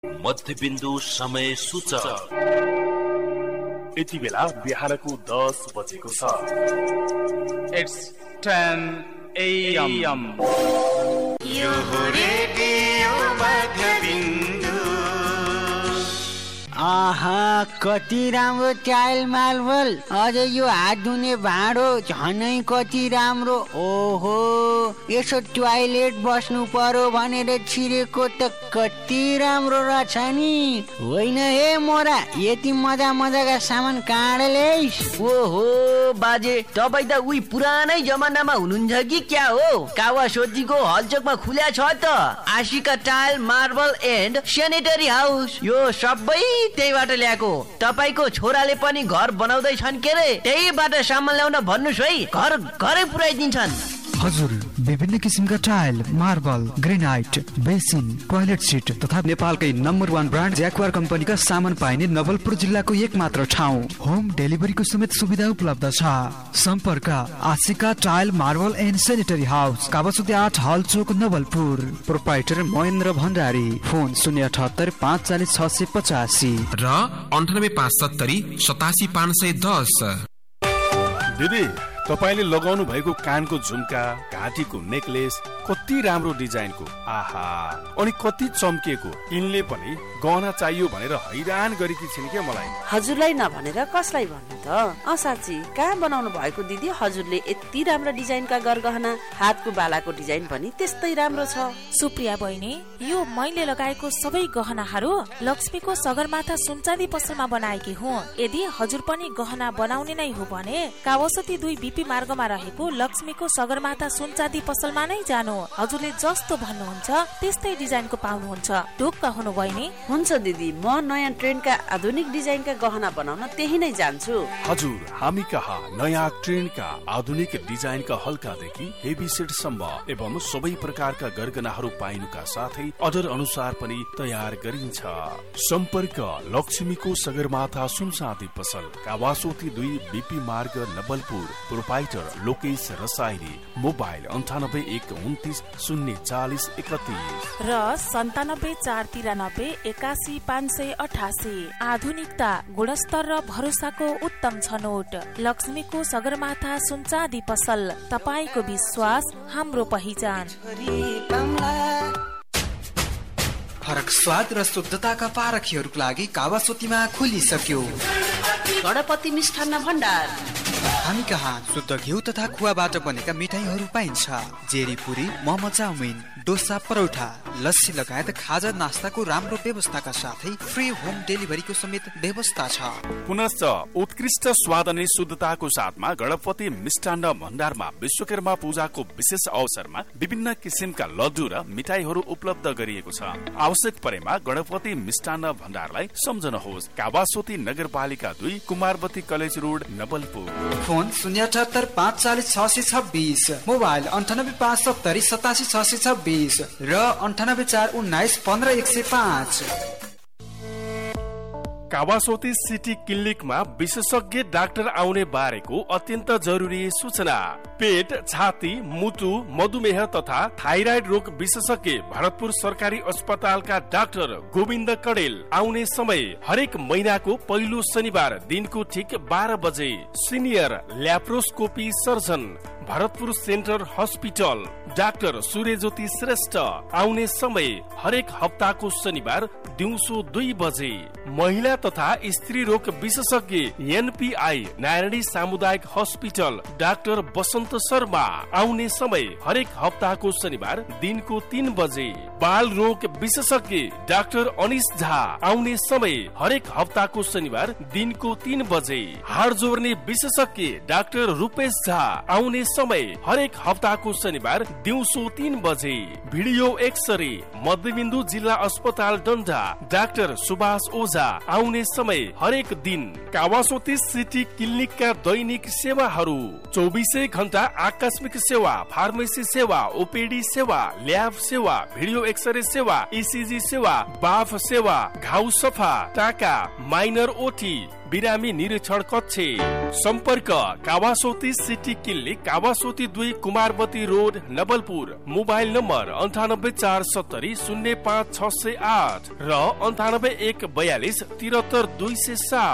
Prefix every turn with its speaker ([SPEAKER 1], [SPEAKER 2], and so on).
[SPEAKER 1] मध्यबिन्दु समय सूचक
[SPEAKER 2] यति बेला बिहानको 10 बजेको छ।
[SPEAKER 3] It's 10 AM.
[SPEAKER 4] यो रेडियो मध्यबिन्दु।
[SPEAKER 5] आहा, कति राम्रो टाइल मार्बल। अझ यो हात धुने भाँडो झनै कति राम्रो। ओहो, यसो टोयलेट बस्नु पर्यो भनेर छिरेको त कति राम्रो रहेछ नि। होइन हे मोरा, यति मजा मजाका सामान कहाँ ल्याइस्?
[SPEAKER 6] ओहो बाजे, तपाईँ त उही पुरानै जमानामा हुनुहुन्छ कि क्या हो? कावासोतीको हलचोकमा खुल्या छ त Ashika tile marble and sanitary house. यो सबै त्यहीबाट ल्याएको। तपाईँको छोराले पनि घर बनाउँदैछन् के रे, त्यहीबाट सामान ल्याउन भन्नुहोस् है, घर घरै पुर्याइदिन्छन्।
[SPEAKER 7] हजुर, विभिन्न किसिमका tile, marble, granite, basin, toilet seat तथा नेपालकै नम्बर 1 ब्रान्ड ज्याक्वार कम्पनीका सामान पाइने नवलपुर जिल्लाको एक मात्र ठाउँ। होम डेलिभरीको समेत सुविधा उपलब्ध छ। सम्पर्क Ashika tile marble and sanitary house, Kawasoti 8 हलचोक Nawalpur. Proprietor Mahendra Bhandari. Phone 078 540 685
[SPEAKER 8] र 98 570 87 510।
[SPEAKER 2] दिदी, तपाईले लगाउनु भएको कानको झुम्का, घाँटीको नेकलेस कति राम्रो डिजाइनको। आहा, अनि कति चम्किएको। यिनले पनि गहना चाहियो भनेर हैरान गरेकी छिन् के मलाई।
[SPEAKER 9] हजुरलाई नभनेर कसलाई भन्नु त? साँच्ची कहाँ बनाउनु भएको दिदी? हजुरले यति राम्रो डिजाइनका गरगहना, हातको बालाको डिजाइन पनि त्यस्तै राम्रो छ।
[SPEAKER 10] सुप्रिया बहिनी, यो मैले लगाएको सबै गहनाहरू लक्ष्मीको सगरमाथा सुनचाँदी पसलमा बनाएकी हुँ। यदि हजुर पनि गहना बनाउने नै हो भने कावासोती 2 BP मार्गमा रहेको लक्ष्मीको सगरमाथा सुनचाँदी पसलमा नै जानु। हजुरले जस्तो भन्नुहुन्छ त्यस्तै डिजाइनको पाउनुहुन्छ। ढुक्क हुनु बहिनी?
[SPEAKER 9] हुन्छ दिदी, म नयाँ ट्रेन्डका आधुनिक डिजाइनका गहना बनाउन त्यही नै जान्छु।
[SPEAKER 2] हजुर, हामी कहाँ नयाँ ट्रेन्डका आधुनिक डिजाइनका हल्कादेखि हेभी सेटसम्म एवं सबै प्रकारका गरगहनाहरू पाइनुका साथै अर्डर अनुसार पनि तयार गरिन्छ। सम्पर्क लक्ष्मीको सगरमाथा सुनचाँदी पसल, कावासोती 2 BP मार्ग नवलपुर। प्रोप्राइटर लोकेश रसाइली। मोबाइल 98 129 040 31
[SPEAKER 10] र 97 493 81 588। आधुनिकता, गुणस्तर र भरोसाको उत्तम छनोट। लक्ष्मीको सगरमाथा सुनचाँदी पसल, तपाईको विश्वास हाम्रो पहिचान।
[SPEAKER 7] फरक स्वाद र शुद्धताका पारखीहरूको लागि कावासोतीमा खुलिसक्यो
[SPEAKER 9] गणपति मिष्ठान्न भण्डार।
[SPEAKER 7] हामी कहाँ शुद्ध घिउ तथा खुवाबाट बनेका मिठाईहरू पाइन्छ। जेरी पुरी, मोमो, चाउमिन, डोसा, परौठा, लस्सी लगायत खाजा नास्ताको राम्रो व्यवस्थाका साथै फ्री होम डेलिभरीको समेत व्यवस्था छ।
[SPEAKER 2] पुनश्च उत्कृष्ट स्वाद अनि शुद्धताको साथमा गणपति मिष्ठान्न भण्डारमा विश्वकर्मा पूजाको विशेष अवसरमा विभिन्न किसिमका लड्डु र मिठाईहरू उपलब्ध गरिएको छ। आवश्यक परेमा गणपति मिष्ठान्न भण्डारलाई सम्झनुहोस्। कावासोती नगरपालिका 2, कुमारवती college road, Nawalpur.
[SPEAKER 7] Phone 078 540 626, mobile 98 570 87 626 र 98 419 15 105।
[SPEAKER 2] कावासोती सिटी क्लिनिकमा विशेषज्ञ डाक्टर आउने बारेको अत्यन्त जरुरी सूचना। पेट, छाती, मुटु, मधुमेह तथा थाइराइड रोग विशेषज्ञ भरतपुर सरकारी अस्पतालका डाक्टर गोविन्द कडेल। आउने समय हरेक महिनाको पहिलो शनिबार दिनको ठीक 12 बजे। Senior laparoscopy surgeon Bharatpur centre hospital doctor सूर्यज्योति Shrestha. आउने समय हरेक हप्ताको शनिबार दिउँसो 2 बजे। महिला तथा स्त्री रोग विशेषज्ञ एनपीआई नारायणी सामुदायिक हस्पिटल डाक्टर बसन्त शर्मा। आउने समय हरेक हप्ताको शनिबार दिनको 3 बजे। बाल रोग विशेषज्ञ डाक्टर अनिश झा। आउने समय हरेक हप्ताको शनिबार दिनको 3 बजे। हाड जोड्ने विशेषज्ञ डाक्टर रूपेश झा। आउने समय हरेक हप्ताको शनिबार दिउँसो 3 बजे। भिडियो एक्सरे मध्यबिन्दु जिल्ला अस्पताल डन्डा डाक्टर सुभाष ओझा। आउने समय हरेक दिन। कावासोती सिटी क्लिनिकका दैनिक सेवाहरू 24 घण्टा आकस्मिक सेवा, फार्मेसी सेवा, ओपीडी सेवा, ल्याब सेवा, भिडियो एक्सरे सेवा, ईसीजी सेवा, बाफ सेवा, घाउ सफा, टाका, माइनर ओटी, बिरामी निरीक्षण कक्ष। सम्पर्क Kawasoti city clinic, Kawasoti 2 कुमारवती road, Nawalpur. Mobile number 9847005608 र 9814233207।